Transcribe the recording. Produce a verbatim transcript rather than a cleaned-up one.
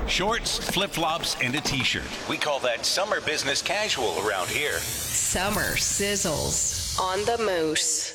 Shorts, flip-flops, and a t-shirt. We call that summer business casual around here. Summer sizzles on the Moose.